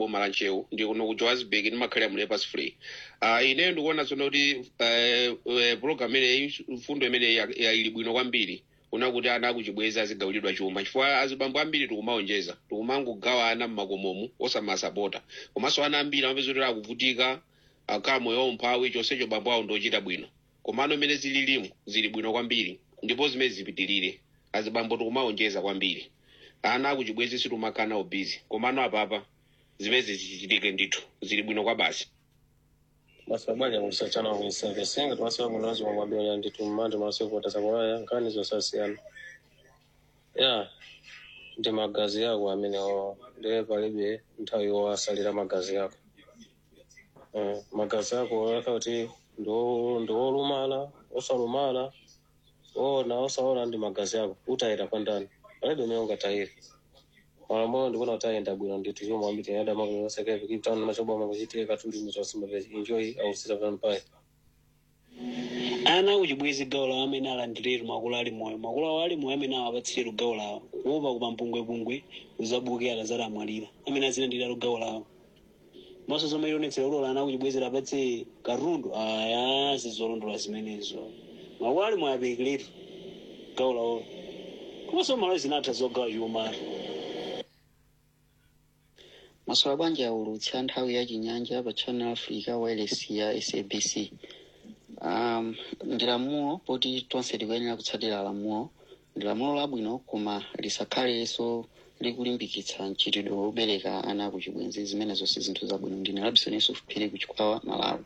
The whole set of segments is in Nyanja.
boma la Nchewu ndi kuno ku Johannesburg ndimakhalira mu Lepers Free. Ine ndikuona zono kuti program imeneyi mfundo imeneyi ili bwino kwambiri kuna kuti ana akuchibwezi azigawulidwa chuma chifukwa azibambo ambiri tikumaonjeza tikumangogawana mmakomomu osamasapota komanso ana ambiri amapeza kuti akuvutika akhala moyo wamphawi chonsecho bambo awo ndochita bwino komano imene zililimu zili bwino kwambiri ndipo zimene zipitirire azibambo tikumaonjeza kwambiri ana akuchibwezi situmakhala nawo busy komano apapa zimene zichitike ndithu zili bwino kwa basi. Masabanya msachana wa msenga tuwasiwa mnazo wa mwambia nditu mmande mwasiwa kwa tasakwaya nkani zosasiana ya ndi magazi yako amene ndiye palibe nthawi yowasalira magazi yako magazi yako wakati ndo lumala osalumala osaona ndi magazi yako utayenda kwa ndani palibe mionga tayiri mamo ndikuona utayenda bwino ndithu chomwe ambiti yada mako sekeve kitano machobo makuchitika katuli mutosima enjoy au sita vampire ana kuchibwezi gawo lawo amene alandiretu makulu ali moyo makulu ali moyo amene awapatsiretu gawo lawo kuopa kupampungwepungwe uzabukira zala amwalira amene azilandira gawo lawo maso zomwe ionetsera ulola ana kuchibwezi lapatse katundu aya zizolondola zimenezo makulu ali moyo aperekeretu gawo lawo komanso malo zinatha zogawa chumatu. Masowa banja ulutsa nthawi ya chinyanja pa Channel Africa wireless ya SABC. Ndilamulo poti tonse tikuyenera kutsatira lamulo ndilamulo labwino koma lisakhaleso likulimbikitsa mchitidwe wobereka ana kuchibwenzi zimene zonse zinthu zabwino. Ndine Robinson Yusuf Phiri kuchikwawa Malawi.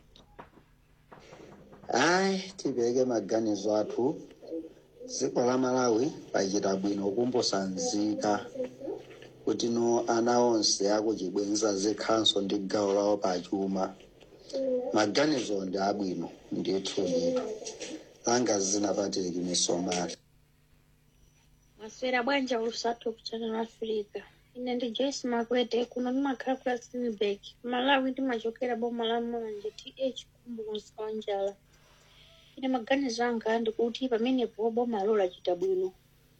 Tipereke maganizo athu dziko la Malawi pachita bwino kumposa nzika kuti no ana onse akuchibwenza zikhanso ndi gawo lawo pachuma. Maganizo ndi abwino ndithu ndithu langa zinapatiki misomali. Maswera bwanja ulusatu ku Channel Africa. Ine ndi Joyce Makwete kuno ndimakhala ku Rustenburg Malawi ndimachokera boma la Mulanje TH Kumbuzi Kanjala. Ine maganizo anga ndikuti pamenepo boma lo lachita bwino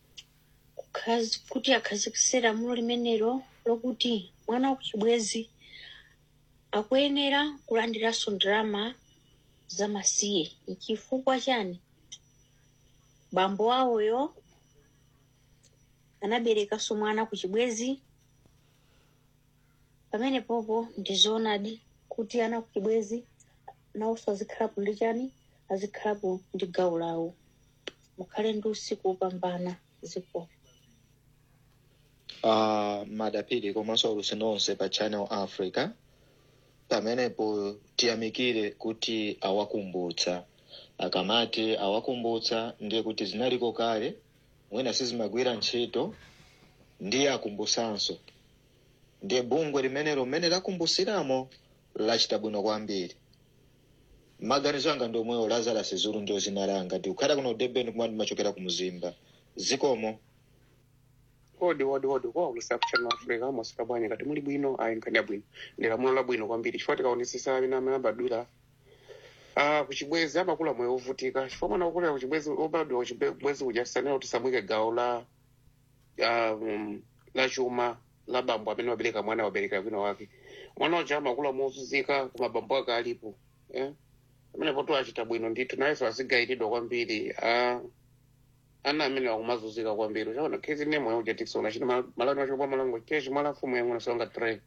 kuti akhazikitsira mulo limenelo lokuti mwana wakuchibwezi akuyenera kulandiranso ndalama zamasiye chifukwa chani bambo awoyo anaberekanso mwana kuchibwezi. Pamene popo ndizoonadi kuti ana kuchibwezi nawonso azikhalapo ndi chani azikhalapo ndi gawo lawo. Mukhale ndi usiku wopambana zipo. Madapiri komanso aluseno onse pa Channel Africa pamenepo tiyamikire kuti awakumbutsa akamati awakumbutsa ndiye kuti zinaliko kale mwina sizimagwira ntchito ndiye akumbutsanso ndiye bungwe limenelo mmene lakumbusiramo lachita bwino kwambiri. Maganizo anga ndomwewo Lazarus Zulu ndio zinalanga ndi ukhala kuno Durban kumene machokera ku Mzimba zikomo. Odi kwa ulusa Channel Africa masika bwanya kati muli bwino ayinkanya bwino ndilamulo la bwino kwambiri chifukwa tikaonesesa abina amabadula kuchibwezi amakula moyo ovutika chifukwa mwana wakula kuchibwezi obadwa kuchibwezi kujasanira kuti samwike gawo la chuma la bambo amene wabereka mwana wabereka bwino wake mwana wacha amakula mozunzika kuma bambo ake alipo amene poto achita bwino ndithu nayenso azigayiridwa kwambiri ana amene wakumazunzika kwambiri chaona kezi nemo yauja tiksona china malani wacho kwa malango keshi mwala fumu yangu nasonga 3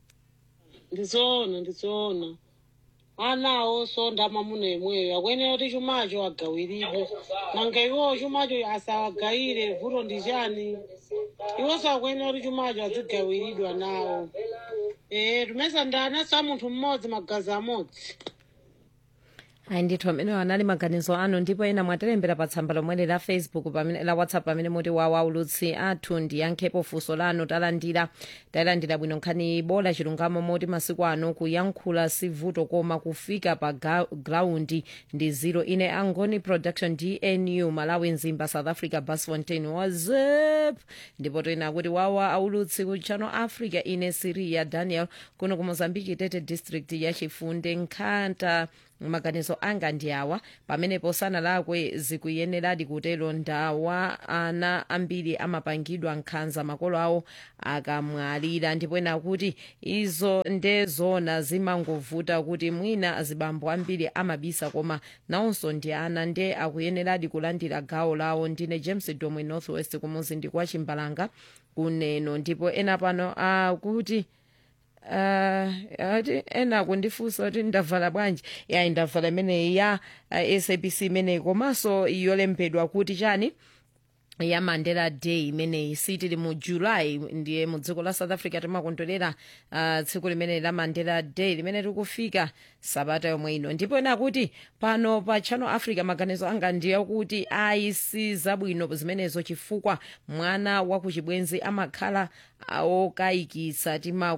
ndizoona anawo sonda mamuna imweyo akwenera kuti chumacho agawiridwe nanga iwo chumacho asawagayire vuto ndi chani iwonso akwenera kuti chumacho azigawiridwa nawo tumesa ndanaso a munthu mmodzi magazi amodzi. Ndithu amene anali maganizo ano ndipo ena mwatilembera pa tsamba lomwe la Facebook pamene la WhatsApp pamene muti waulutsi athu ndiyankhepo funso lanu talandira bwino nkhani bola chilungamo moti masiku ano kuyankhula sivuto koma kufika pa ground ndi zero. Ine Angoni Production DNU Malawi Nzimba South Africa Basfontein wazep ndipo toina kuti aulutsi ku Channel Africa ine Siria Daniel kuno ku Mozambique Tete District ya Chifunde Nkhata maganizo anga ndi awa pamenepo sanalakwe zikuyeneradi kutero ndawa ana ambiri amapangidwa nkhanza makolo awo akamwalira ndipo ena kuti izo ndezona zimangovuta kuti mwina azibambo ambiri amabisa koma nawonso ndi ana nde akuyeneradi kulandira gawo lawo. Ndine James Domwe Northwest kumuzi ndi kwa Chimbalanga kuneno ndipo ena pano akuti ati ena kundifunsa kuti ndavala bwanji ya ndavala imeneyi ya SABC imeneyi komanso yolembedwa kuti chani ya Mandela Day imeneyi sitili mu July ndiye mu dziko la South Africa timakondwerera tsiku limene la Mandela Day limene tikufika sabata yomwe ino. Ndipo ena kuti pano pa Channel Africa maganizo anga ndiye kuti si zabwino zimenezo chifukwa mwana wa kuchibwenzi amakhala okayikitsa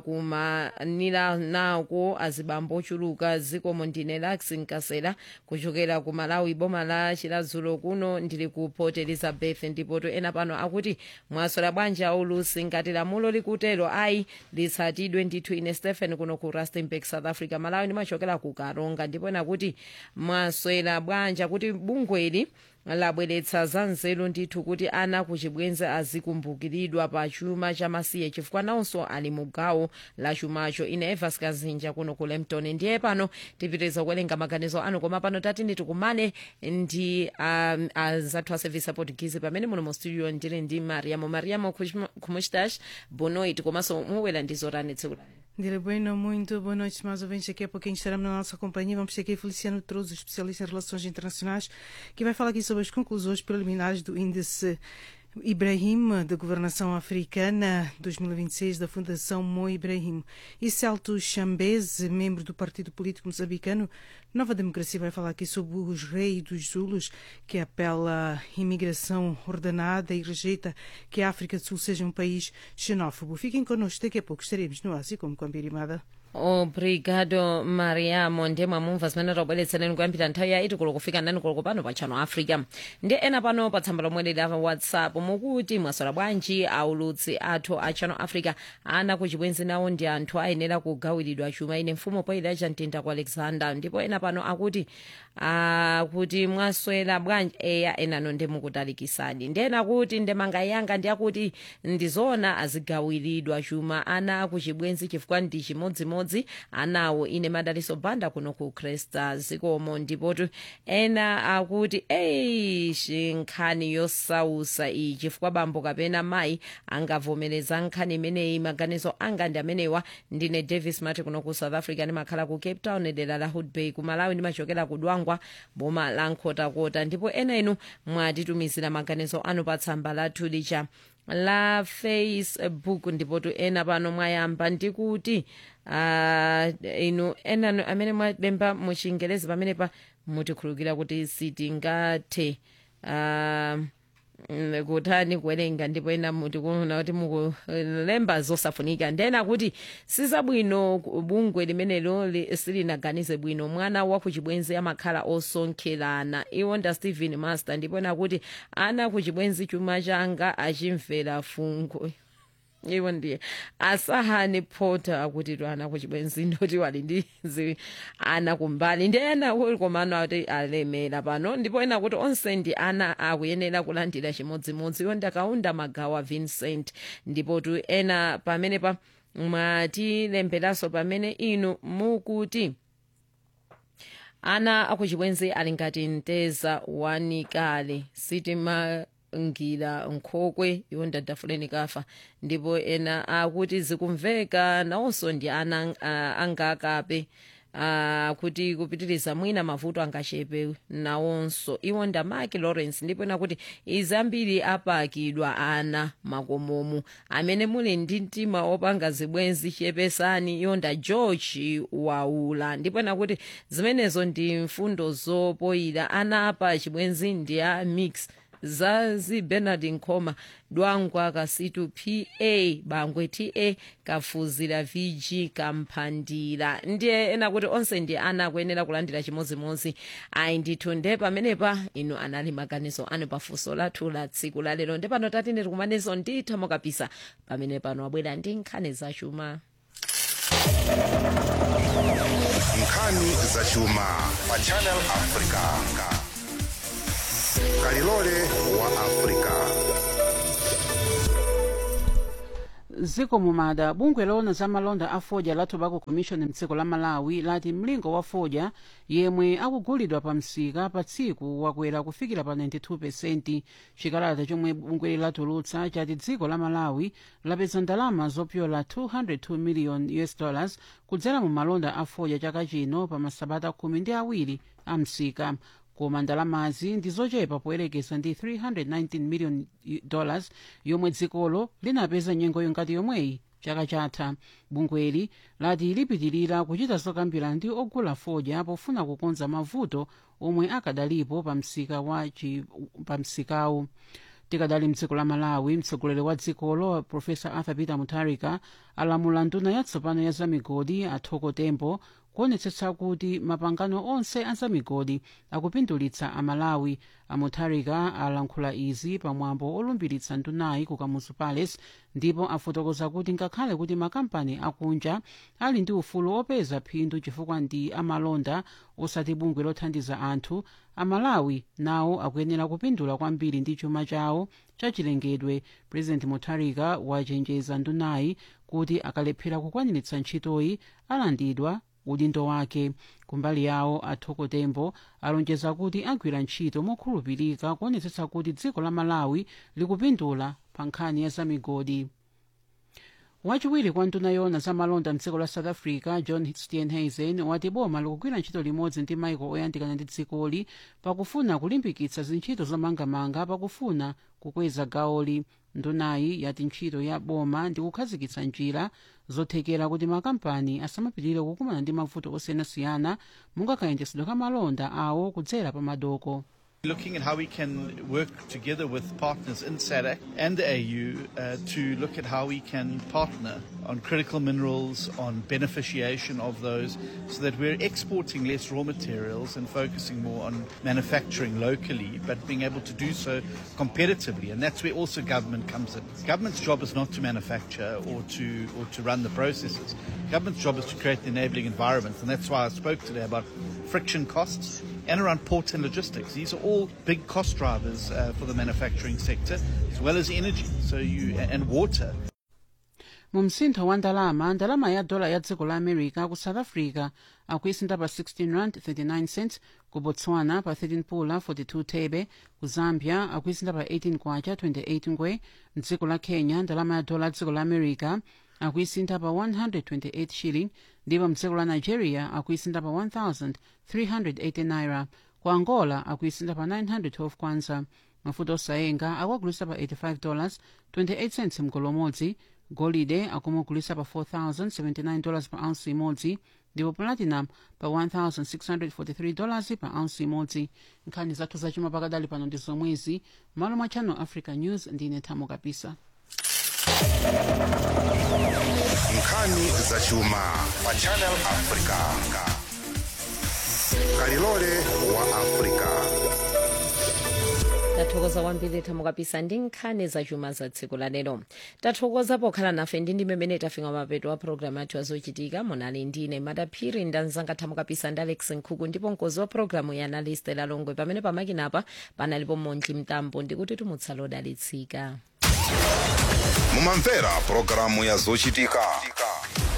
timakumanira nako azibambo ochuluka zikomo. Ndine Lax Nkasela kuchokera ku Malawi boma la Chilazulo kuno ndili ku Port Elizabeth. Ndipo ena pano akuti mwasola bwanja ulusi ngati lamulo likutero lisatidwe ndithu. Ine Stephen kuno ku Rustenburg South Africa Malawi ndimachokera ku Karonga. Ndipo ena kuti mwaswera bwanja kuti bungweli labweretsa zanzeru ndithu kuti ana kuchibwenzi azikumbukiridwa pa chuma cha masiye chifukwa nawonso ali mu gawo la chumacho. Ine Evas Kazinja kuno ku Lempton. Ndiye pano tipitiriza kuwerenga maganizo anu koma pano tati tikumane ndi anzathu a service Portuguese pamene muno mu studio ndili ndi Mariamo Kumustash bonoit komanso muwela ndizorani tsiku lano. Dile bueno, muito boa noite, mais ouvintes. Daqui a pouquinho estaremos na nossa companhia. Vamos ter aqui Feliciano Trouxe, especialista em relações internacionais, que vai falar aqui sobre as conclusões preliminares do índice Ibrahim da Governação Africana 2026 da Fundação Mo Ibrahim. E Celto Chambeze, membro do Partido Político Moçambicano Nova Democracia, vai falar aqui sobre os reis dos Zulus, que apela à imigração ordenada e rejeita que a África do Sul seja um país xenófobo. Fiquem connosco, daqui a pouco estaremos no Ásia como com a Birimada. Obrigado Mariamo ndemwe mumva zimene tabweretsereni kuyambira nthawi ya iti kufika nani koloko pano pa Channel Africa. Ndi ena pano pa tsamba lomwe lili pa WhatsApp mukuti mwasola bwanji aulutsi athu a Channel Africa ana kuchibwenzi nawo ndi anthu ayenera kugawiridwa chuma. Ine mfumu poyida chamtinda ku Alexander. Ndipo ena pano akuti kuti mwaswera bwanji eya enano ndimukutalikisani. Ndena kuti ndemanga yanga ndi akuti ndizona azigawiridwa chuma ana akuchibwenzi chifukwa ndi chimodzimodzi anawo. Ine Madaliso Banda kuno ku Cresta zikomo. Ndipo ena akuti nkhani yosausa iyi chifukwa bambo kapena mayi angavomereza nkhani imeneyi. Maganizo anga ndi amenewa. Ndine Davis Mati kuno ku South Africa ndimakhala ku Cape Town dera la Hood Bay ku Malawi ndimachokera ku Dwangwa boma la Nkhotakota. Ndipo ena inu mwatitumizira maganizo anu pa tsamba lathu lija la Facebook. Ndipo ena pano mwayamba ndikuti inu enanu amene mwalemba mu Chingerezi pamene pa mutikhulukira kuti sitingathe kutani kuwerenga. Ndipo ena mutikuona kuti mukulemba zosafunika. Ndena kuti sizabwino bungwe limenelo silinaganize bwino mwana wa kuchibwenzi amakhala osonkherana. Iwonda Stephen Master. Ndipo ena kuti ana kuchibwenzi chuma changa achimvera fungo. Iwo ndiye Asahani Porter akuti ana kuchibwenzi ndoti wali ndi ana kumbali ndi ena komano ati alemera pano. Ndipo ena kuti onse ndi ana akuyenera kulandira chimodzimodzi. Iwo ndakaunda magawa Vincent. Ndipo ena pamene pa mwatilemberanso pamene inu mukuti ana akuchibwenzi ali ngati mteza wanikale sitima ngira nkhokwe iwo ndadafuleni kafa. Ndipo ena akuti zikumveka nawonso ndi ana angakape kuti kupitiriza mwina mavuto angachepe nawonso. Iwo nda Mark Lawrence. Ndipo ena kuti izambiri apakidwa ana makomomu amene muli ndi mtima opanga zibwenzi chepesani. Iwo nda George Waula. Ndipo ena kuti zimenezo ndi mfundo zopoyira ana apa chibwenzi ndi a mix Zazi Bernard Nkoma Dwangwa Kasitu PA Bangwe TA Kafuzira VG Kampandira. Ndiye ena kuti onse ndi ana akuyenera kulandira chimodzimodzi. Ayi ndithu nde pamenepa inu anali maganizo anu pafunso lathu la tsiku la lero. Ndi pano tati ndikumanezo nditha mokapisa pamene pano abwera ndi nkhani zachuma. nkhani zachuma pa Channel Africa. Kalilole wa Africa. ziko mumada bungwe lona za malonda a fodya la tobacco commission mdziko la malawi lati mlingo wa fodya yemwe akugulidwa pa msika pa tsiku wakwera kufikira pa 92%. chikalata chomwe bungwe latulutsa chati dziko la malawi lapeza ndalama zopyola $202 million kudzera mu malonda a fodya chaka chino pa masabata 12 a msika, koma ndalamazi ndi zochepa poyerekeza ndi $319 million yomwe dzikolo linapeza nyengo ngati yomweyi chaka chatha. bungweli lati lipitirira kuchita zokambirana ndi ogula fodya pofuna kukonza mavuto omwe akadalipo pa msikawu. tikadali mdziko la malawi, mtsogoleri wa dzikolo profesa arthur peter mutharika alamula nduna yatsopano ya zamigodi athoko tembo kuonetsetsa kuti mapangano onse azamigodi akupindulitsa amalawi. amutharika alankhula izi pamwambo olumbiritsa ndunayi ku kamuzu palace, ndipo afotokoza kuti ngakhale kuti makampani akunja ali ndi ufulu opeza phindu chifukwa ndi amalonda osati bungwe lothandiza anthu, amalawi nawo akuyenera kupindula kwambiri ndi chuma chawo chachilengedwe. president mutharika wachenjeza ndunayi kuti akalephera kukwaniritsa ntchitoyi alandidwa udindo wake. kumbali yawo athoko tembo alonjeza kuti agwira ntchito mokhulupirika kuonetsetsa kuti dziko la malawi likupindula pa nkhani ya zamigodi. wachiwiri kwa nduna yona za malonda mdziko la south africa john steenhuisen wati boma likugwira ntchito limodzi ndi maiko oyandikana ndi dzikoli pakufuna kulimbikitsa zintchito zomangamanga pakufuna kukweza gawoli. ndunayi yati ntchito ya boma ndi kukhazikitsa njira zothekera kuti makampani asamapitirire kukumana ndi mavuto osiyanasiyana monga kayendetsedwe ka malonda awo kudzera pa madoko. Looking at how we can work together with partners in SADC and the AU to look at how we can partner on critical minerals, on beneficiation of those, so that we're exporting less raw materials and focusing more on manufacturing locally, but being able to do so competitively. And that's where also government comes in. Government's job is not to manufacture or to run the processes. Government's job is to create the enabling environment, and that's why I spoke today about friction costs and around ports and logistics. These are all big cost drivers for the manufacturing sector, as well as energy and water. mu msintho wa ndalama ya dola ya dziko la america ku south africa akuisinda pa 16 rand 39 cents, ku botswana pa 13 pula 42 thebe, ku zambia akuisinda pa 18 kwacha 28 ngwe. mdziko la kenya ndalama ya dola ya dziko la america akuisinda pa 128 shilling, ndipo mdziko la nigeria akuisinda pa 1380 naira. ku angola akuisinda pa 912 kwanza. mafuta osayenga akuagulisa pa $85.28 mgolo umodzi. golide akumugulisa pa $4,079 pa ounce imodzi, ndipo platinum pa $1,643 pa ounce imodzi. nkhani zathu zachuma pakadali pano ndi zomwezi. malo mwa channel africa news ndine Thamo Kapisa. nkhani zachuma pa Channel Africa. Kalilole wa Africa. tathokoza kwambiri Thamo Kapisa ndi nkhani zachuma za tsiku la lero. tathokoza pokhala nafe ndi mmene tafika mapeto wa programu yathu yazochitika. munali ndine madaphiri ndanzanga Thamo Kapisa ndi Alex Nkhuku, ndipo mkozi wa programu ya analyst lalongwe pamene pamakinapa panalipo Montli Mtambo. ndikuti tumutsala odalitsika. mumamvera programu ya zochitika